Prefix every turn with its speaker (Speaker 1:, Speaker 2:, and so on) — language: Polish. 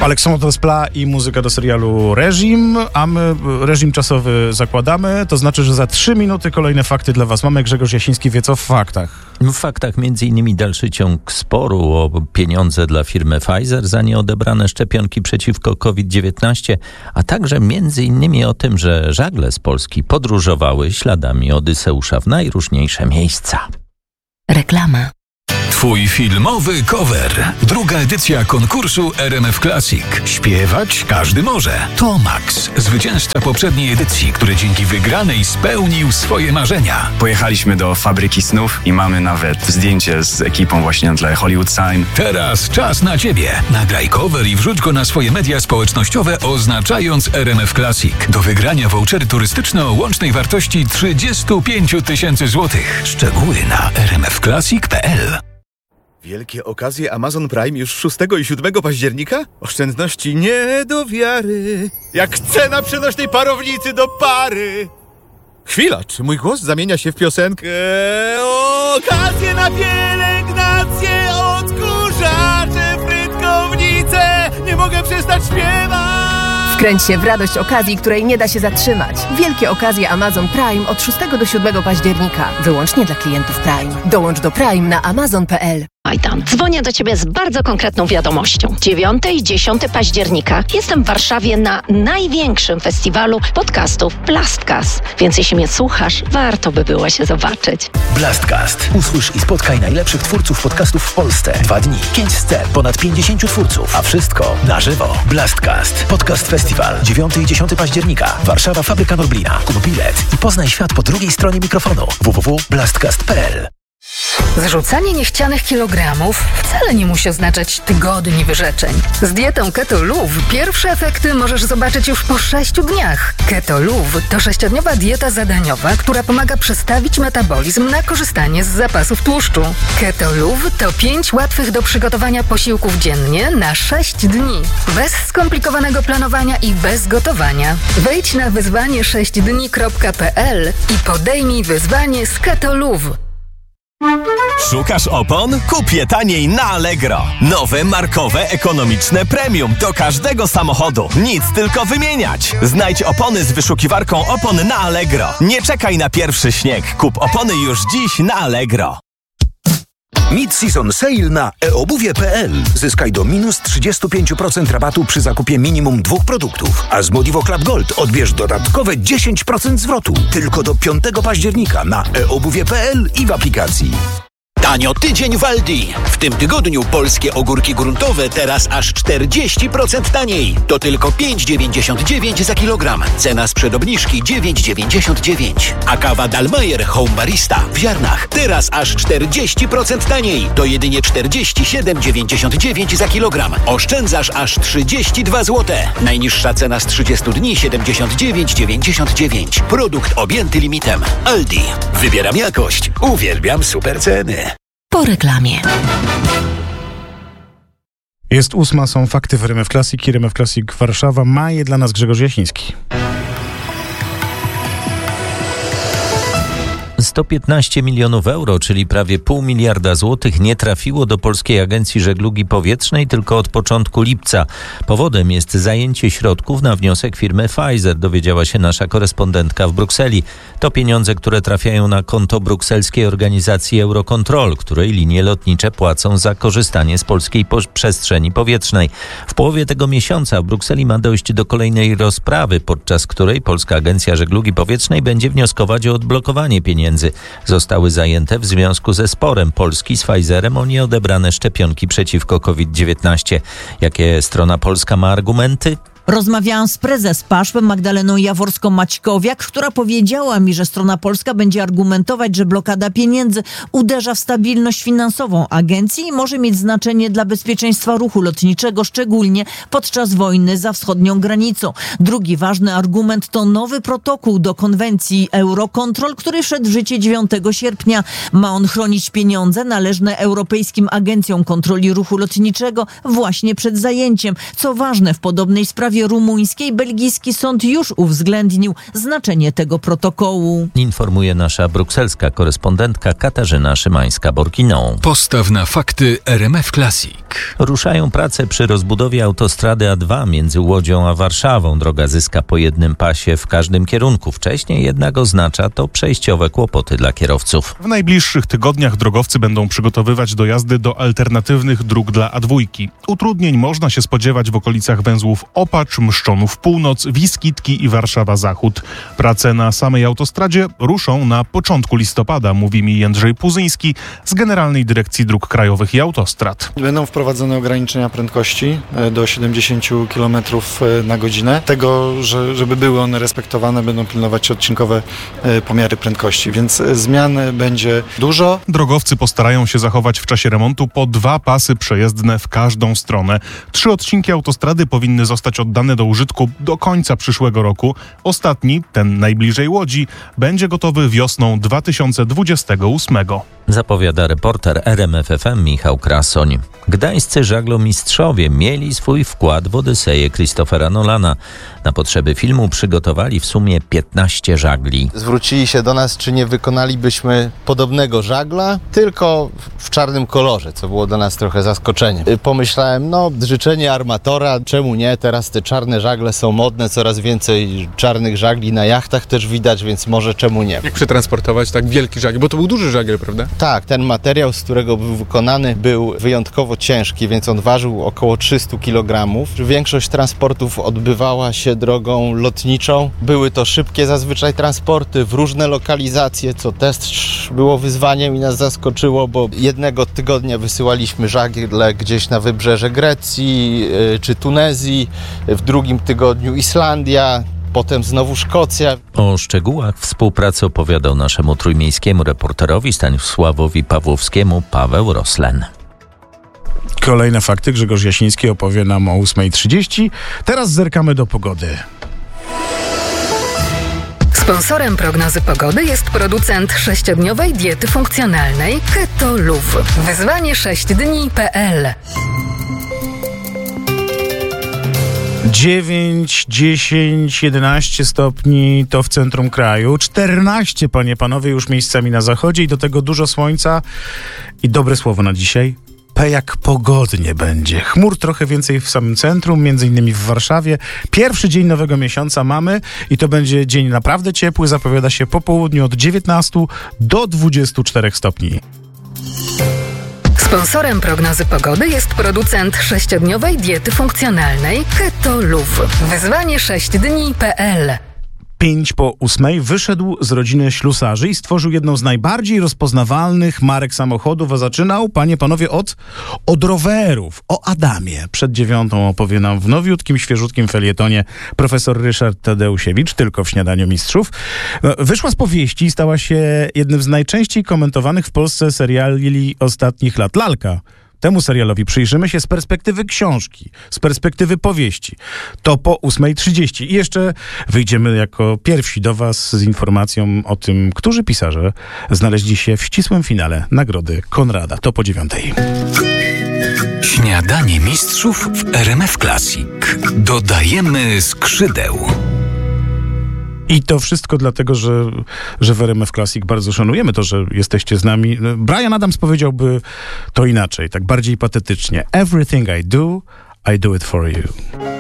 Speaker 1: Alexandre Desplat i muzyka do serialu Reżim, a my reżim czasowy zakładamy, to znaczy, że za 3 minuty kolejne fakty dla was mamy. Grzegorz Jasiński wie co w faktach.
Speaker 2: W faktach m.in. dalszy ciąg sporu o pieniądze dla firmy Pfizer za nieodebrane szczepionki przeciwko COVID-19, a także m.in. o tym, że żagle z Polski podróżowały śladami Odyseusza w najróżniejsze miejsca.
Speaker 3: Reklama.
Speaker 4: Twój filmowy cover. Druga edycja konkursu RMF Classic. Śpiewać każdy może. To Max, zwycięzca poprzedniej edycji, który dzięki wygranej spełnił swoje marzenia.
Speaker 5: Pojechaliśmy do Fabryki Snów i mamy nawet zdjęcie z ekipą właśnie na tle Hollywood Sign.
Speaker 4: Teraz czas na ciebie. Nagraj cover i wrzuć go na swoje media społecznościowe, oznaczając RMF Classic. Do wygrania vouchery turystyczne o łącznej wartości 35 000 złotych. Szczegóły na rmfclassic.pl.
Speaker 6: Wielkie okazje Amazon Prime już 6 i 7 października? Oszczędności nie do wiary. Jak cena przenośnej parownicy do pary. Chwila, czy mój głos zamienia się w piosenkę? Okazje na pielęgnację, odkurzacze, frytkownice. Nie mogę przestać śpiewać.
Speaker 7: Wkręć się w radość okazji, której nie da się zatrzymać. Wielkie okazje Amazon Prime od 6 do 7 października. Wyłącznie dla klientów Prime. Dołącz do Prime na amazon.pl.
Speaker 3: Majdan. Dzwonię do Ciebie z bardzo konkretną wiadomością. 9 i 10 października jestem w Warszawie na największym festiwalu podcastów Blastcast. Więc jeśli mnie słuchasz, warto by było się zobaczyć.
Speaker 8: Blastcast. Usłysz i spotkaj najlepszych twórców podcastów w Polsce. 2 dni, 5 scen, ponad 50 twórców, a wszystko na żywo. Blastcast. Podcast Festiwal. 9 i 10 października. Warszawa, Fabryka Norblina. Kup bilet i poznaj świat po drugiej stronie mikrofonu. www.blastcast.pl.
Speaker 9: Zrzucanie niechcianych kilogramów wcale nie musi oznaczać tygodni wyrzeczeń. Z dietą Keto Luv pierwsze efekty możesz zobaczyć już po 6 dniach. Keto Luv to 6-dniowa dieta zadaniowa, która pomaga przestawić metabolizm na korzystanie z zapasów tłuszczu. Keto Luv to 5 łatwych do przygotowania posiłków dziennie na 6 dni. Bez skomplikowanego planowania i bez gotowania. Wejdź na wyzwanie6dni.pl i podejmij wyzwanie z Keto Luv.
Speaker 10: Szukasz opon? Kup je taniej na Allegro. Nowe, markowe, ekonomiczne premium do każdego samochodu. Nic tylko wymieniać. Znajdź opony z wyszukiwarką opon na Allegro. Nie czekaj na pierwszy śnieg. Kup opony już dziś na Allegro.
Speaker 11: Mid-season sale na eobuwie.pl. Zyskaj do minus 35% rabatu przy zakupie minimum 2 produktów. A z Modivo Club Gold odbierz dodatkowe 10% zwrotu. Tylko do 5 października na eobuwie.pl i w aplikacji.
Speaker 12: Tanio tydzień w Aldi. W tym tygodniu polskie ogórki gruntowe teraz aż 40% taniej. To tylko 5,99 za kilogram. Cena sprzed obniżki 9,99. A kawa Dalmayer Home Barista w ziarnach teraz aż 40% taniej. To jedynie 47,99 za kilogram. Oszczędzasz aż 32 zł. Najniższa cena z 30 dni 79,99. Produkt objęty limitem. Aldi. Wybieram jakość. Uwielbiam super ceny.
Speaker 3: Po reklamie.
Speaker 1: Jest 8, są fakty w RMF Classic i RMF Classic Warszawa. Ma je dla nas Grzegorz Jasiński.
Speaker 2: 115 milionów euro, czyli prawie 0,5 miliarda złotych, nie trafiło do Polskiej Agencji Żeglugi Powietrznej tylko od początku lipca. Powodem jest zajęcie środków na wniosek firmy Pfizer, dowiedziała się nasza korespondentka w Brukseli. To pieniądze, które trafiają na konto brukselskiej organizacji Eurocontrol, której linie lotnicze płacą za korzystanie z polskiej przestrzeni powietrznej. W połowie tego miesiąca w Brukseli ma dojść do kolejnej rozprawy, podczas której Polska Agencja Żeglugi Powietrznej będzie wnioskować o odblokowanie pieniędzy. Zostały zajęte w związku ze sporem Polski z Pfizerem o nieodebrane szczepionki przeciwko COVID-19. Jakie strona polska ma argumenty?
Speaker 13: Rozmawiałam z prezes PAŻP Magdaleną Jaworską-Maćkowiak, która powiedziała mi, że strona polska będzie argumentować, że blokada pieniędzy uderza w stabilność finansową agencji i może mieć znaczenie dla bezpieczeństwa ruchu lotniczego, szczególnie podczas wojny za wschodnią granicą. Drugi ważny argument to nowy protokół do konwencji Eurocontrol, który wszedł w życie 9 sierpnia. Ma on chronić pieniądze należne europejskim agencjom kontroli ruchu lotniczego właśnie przed zajęciem. Co ważne, w podobnej sprawie rumuńskiej belgijski sąd już uwzględnił znaczenie tego protokołu.
Speaker 2: Informuje nasza brukselska korespondentka Katarzyna Szymańska-Borkiną.
Speaker 4: Postaw na fakty RMF Classic.
Speaker 2: Ruszają prace przy rozbudowie autostrady A2 między Łodzią a Warszawą. Droga zyska po jednym pasie w każdym kierunku. Wcześniej jednak oznacza to przejściowe kłopoty dla kierowców.
Speaker 14: W najbliższych tygodniach drogowcy będą przygotowywać dojazdy do alternatywnych dróg dla A2. Utrudnień można się spodziewać w okolicach węzłów Opacz, Mszczonów Północ, Wiskitki i Warszawa Zachód. Prace na samej autostradzie ruszą na początku listopada, mówi mi Jędrzej Puzyński z Generalnej Dyrekcji Dróg Krajowych i Autostrad.
Speaker 15: Będą wprowadzone ograniczenia prędkości do 70 km na godzinę. Tego, żeby były one respektowane, będą pilnować odcinkowe pomiary prędkości, więc zmian będzie dużo.
Speaker 14: Drogowcy postarają się zachować w czasie remontu po 2 pasy przejezdne w każdą stronę. 3 odcinki autostrady powinny zostać oddane do użytku do końca przyszłego roku. Ostatni, ten najbliżej Łodzi, będzie gotowy wiosną 2028.
Speaker 2: Zapowiada reporter RMF FM Michał Krasoń. Gdańscy żaglomistrzowie mieli swój wkład w Odyseję Christophera Nolana. Na potrzeby filmu przygotowali w sumie 15 żagli.
Speaker 16: Zwrócili się do nas, czy nie wykonalibyśmy podobnego żagla, tylko w czarnym kolorze, co było dla nas trochę zaskoczeniem. Pomyślałem, życzenie armatora, czemu nie? Teraz te czarne żagle są modne, coraz więcej czarnych żagli na jachtach też widać, więc może czemu nie?
Speaker 17: Jak przetransportować tak wielki żagiel? Bo to był duży żagiel, prawda?
Speaker 16: Tak, ten materiał, z którego był wykonany, był wyjątkowo ciężki, więc on ważył około 300 kg. Większość transportów odbywała się drogą lotniczą. Były to szybkie zazwyczaj transporty w różne lokalizacje, co też było wyzwaniem i nas zaskoczyło, bo jednego tygodnia wysyłaliśmy żagle gdzieś na wybrzeże Grecji czy Tunezji, w drugim tygodniu Islandia, potem znowu Szkocja.
Speaker 2: O szczegółach współpracy opowiadał naszemu trójmiejskiemu reporterowi Stanisławowi Pawłowskiemu Paweł Roslen.
Speaker 1: Kolejne fakty Grzegorz Jasiński opowie nam o 8:30. Teraz zerkamy do pogody.
Speaker 9: Sponsorem prognozy pogody jest producent 6-dniowej diety funkcjonalnej Keto Luv. Wyzwanie 6dni.pl.
Speaker 1: 9, 10, 11 stopni to w centrum kraju, 14, panie, panowie, już miejscami na zachodzie i do tego dużo słońca i dobre słowo na dzisiaj. Jak pogodnie będzie. Chmur trochę więcej w samym centrum, między innymi w Warszawie. Pierwszy dzień nowego miesiąca mamy i to będzie dzień naprawdę ciepły. Zapowiada się po południu od 19 do 24 stopni.
Speaker 9: Sponsorem prognozy pogody jest producent 6-dniowej diety funkcjonalnej Keto Luv. Wyzwanie 6dni.pl.
Speaker 1: 7:05 wyszedł z rodziny ślusarzy i stworzył jedną z najbardziej rozpoznawalnych marek samochodów, a zaczynał, panie, panowie, od rowerów. O Adamie. Przed 9:00 opowie nam w nowiutkim, świeżutkim felietonie profesor Ryszard Tadeusiewicz, tylko w Śniadaniu Mistrzów. Wyszła z powieści i stała się jednym z najczęściej komentowanych w Polsce seriali ostatnich lat. Lalka. Temu serialowi przyjrzymy się z perspektywy książki, z perspektywy powieści. To po 8:30. I jeszcze wyjdziemy jako pierwsi do was z informacją o tym, którzy pisarze znaleźli się w ścisłym finale Nagrody Konrada. To po 9:00.
Speaker 4: Śniadanie Mistrzów w RMF Classic. Dodajemy skrzydeł.
Speaker 1: I to wszystko dlatego, że w RMF Classic bardzo szanujemy to, że jesteście z nami. Bryan Adams powiedziałby to inaczej, tak bardziej patetycznie. Everything I do it for you.